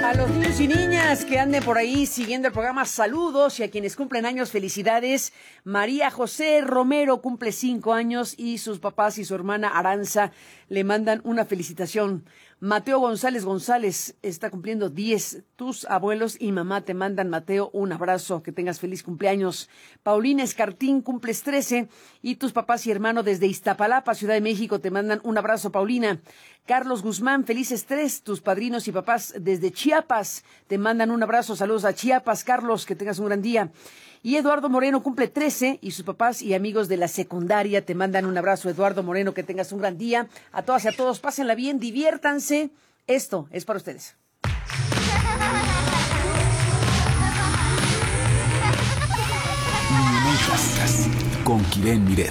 A los niños y niñas que anden por ahí siguiendo el programa, saludos, y a quienes cumplen años, felicidades. María José Romero cumple 5 años y sus papás y su hermana Aranza le mandan una felicitación. Mateo González está cumpliendo 10. Tus abuelos y mamá te mandan, Mateo, un abrazo. Que tengas feliz cumpleaños. Paulina Escartín, cumples 13 y tus papás y hermano desde Iztapalapa, Ciudad de México, te mandan un abrazo, Paulina. Carlos Guzmán, felices 3. Tus padrinos y papás desde Chiapas te mandan un abrazo. Saludos a Chiapas, Carlos, que tengas un gran día. Y Eduardo Moreno cumple 13 y sus papás y amigos de la secundaria te mandan un abrazo. Eduardo Moreno, que tengas un gran día. A todas y a todos, pásenla bien, diviértanse. Esto es para ustedes. Con Kiren Miret.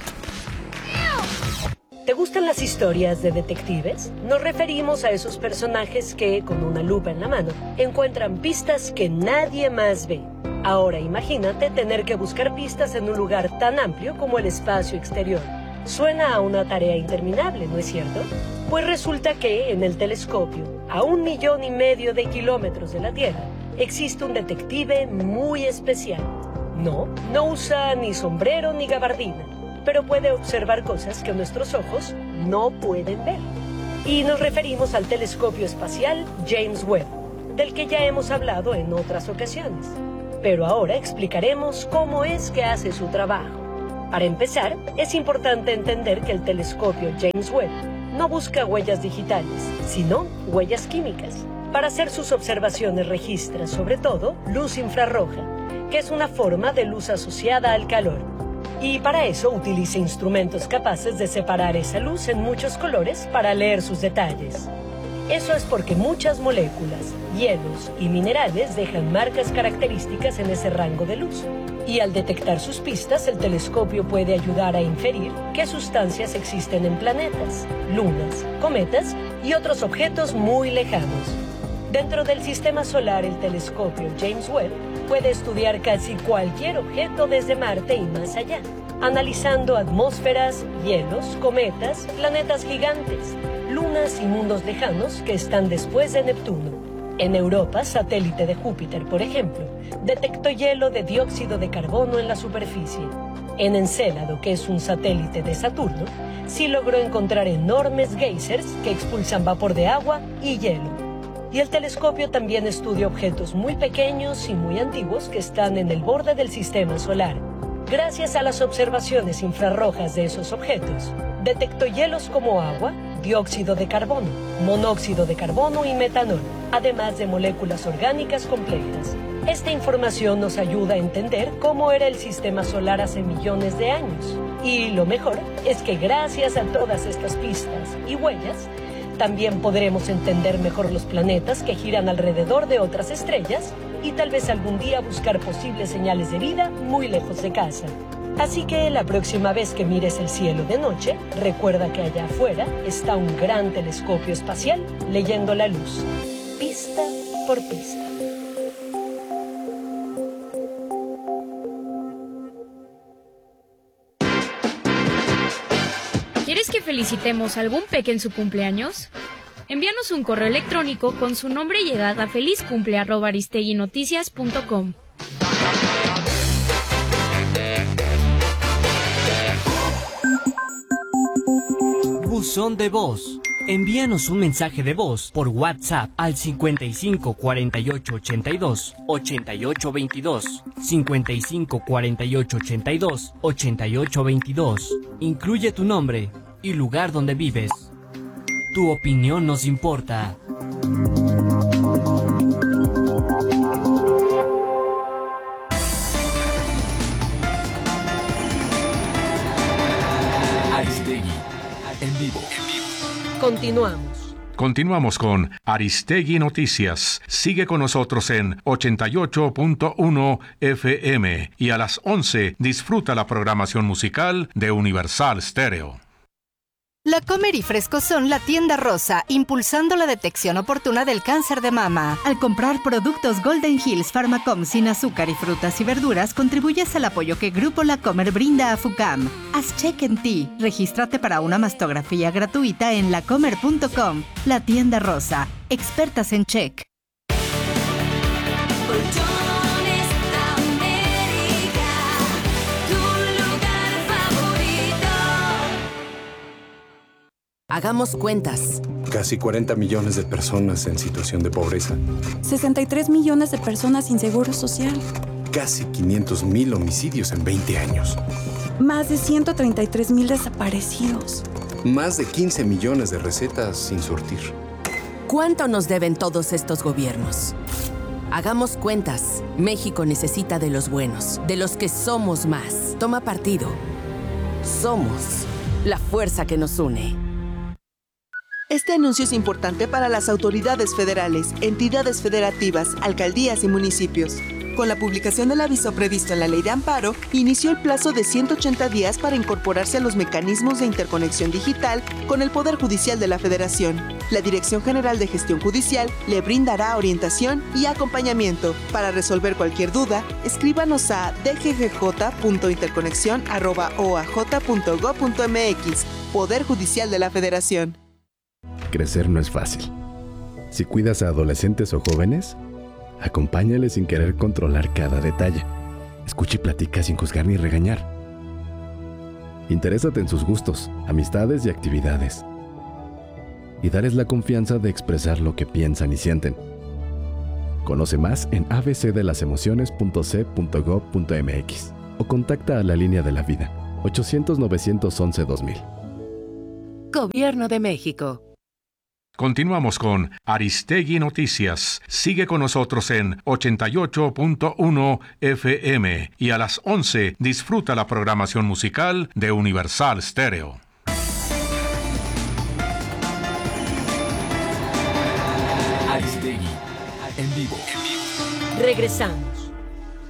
¿Te gustan las historias de detectives? Nos referimos a esos personajes que, con una lupa en la mano, encuentran pistas que nadie más ve. Ahora imagínate tener que buscar pistas en un lugar tan amplio como el espacio exterior. Suena a una tarea interminable, ¿no es cierto? Pues resulta que en el telescopio, a 1,5 millones de kilómetros de la Tierra, existe un detective muy especial. No usa ni sombrero ni gabardina, pero puede observar cosas que nuestros ojos no pueden ver. Y nos referimos al telescopio espacial James Webb, del que ya hemos hablado en otras ocasiones. Pero ahora explicaremos cómo es que hace su trabajo. Para empezar, es importante entender que el telescopio James Webb no busca huellas digitales, sino huellas químicas. Para hacer sus observaciones registra, sobre todo, luz infrarroja, que es una forma de luz asociada al calor. Y para eso utiliza instrumentos capaces de separar esa luz en muchos colores para leer sus detalles. Eso es porque muchas moléculas, hielos y minerales dejan marcas características en ese rango de luz. Y al detectar sus pistas, el telescopio puede ayudar a inferir qué sustancias existen en planetas, lunas, cometas y otros objetos muy lejanos. Dentro del sistema solar, el telescopio James Webb puede estudiar casi cualquier objeto desde Marte y más allá, analizando atmósferas, hielos, cometas, planetas gigantes, lunas y mundos lejanos que están después de Neptuno. En Europa, satélite de Júpiter, por ejemplo, detectó hielo de dióxido de carbono en la superficie. En Encélado, que es un satélite de Saturno, sí logró encontrar enormes geysers que expulsan vapor de agua y hielo. Y el telescopio también estudia objetos muy pequeños y muy antiguos que están en el borde del sistema solar. Gracias a las observaciones infrarrojas de esos objetos, detectó hielos como agua, dióxido de carbono, monóxido de carbono y metanol, además de moléculas orgánicas complejas. Esta información nos ayuda a entender cómo era el sistema solar hace millones de años. Y lo mejor es que gracias a todas estas pistas y huellas, también podremos entender mejor los planetas que giran alrededor de otras estrellas y tal vez algún día buscar posibles señales de vida muy lejos de casa. Así que la próxima vez que mires el cielo de noche, recuerda que allá afuera está un gran telescopio espacial leyendo la luz, pista por pista. ¿Quieres que felicitemos a algún peque en su cumpleaños? Envíanos un correo electrónico con su nombre y edad a felizcumple@aristeguinoticias.com. Buzón de voz. Envíanos un mensaje de voz por WhatsApp al 55 48 82 88 22, 55 48 82 88 22. Incluye tu nombre y lugar donde vives. Tu opinión nos importa. Aristegui, en vivo. Continuamos con Aristegui Noticias. Sigue con nosotros en 88.1 FM y a las 11 disfruta la programación musical de Universal Stereo. La Comer y Fresco son la tienda rosa, impulsando la detección oportuna del cáncer de mama. Al comprar productos Golden Hills Pharmacom sin azúcar y frutas y verduras, contribuyes al apoyo que Grupo La Comer brinda a FUCAM. Haz check en ti. Regístrate para una mastografía gratuita en lacomer.com. La tienda rosa, expertas en check. Hagamos cuentas. Casi 40 millones de personas en situación de pobreza. 63 millones de personas sin seguro social. Casi 500,000 homicidios en 20 años. Más de 133,000 desaparecidos. Más de 15 millones de recetas sin surtir. ¿Cuánto nos deben todos estos gobiernos? Hagamos cuentas. México necesita de los buenos, de los que somos más. Toma partido. Somos la fuerza que nos une. Este anuncio es importante para las autoridades federales, entidades federativas, alcaldías y municipios. Con la publicación del aviso previsto en la Ley de Amparo, inició el plazo de 180 días para incorporarse a los mecanismos de interconexión digital con el Poder Judicial de la Federación. La Dirección General de Gestión Judicial le brindará orientación y acompañamiento. Para resolver cualquier duda, escríbanos a dggj.interconexion@oaj.gov.mx. Poder Judicial de la Federación. Crecer no es fácil. Si cuidas a adolescentes o jóvenes, acompáñales sin querer controlar cada detalle. Escucha y platica sin juzgar ni regañar. Interésate en sus gustos, amistades y actividades. Y dales la confianza de expresar lo que piensan y sienten. Conoce más en abcdelasemociones.c.gov.mx o contacta a la Línea de la Vida, 800-911-2000. Gobierno de México. Continuamos con Aristegui Noticias. Sigue con nosotros en 88.1 FM y a las 11 disfruta la programación musical de Universal Stereo. Aristegui en vivo. Regresamos.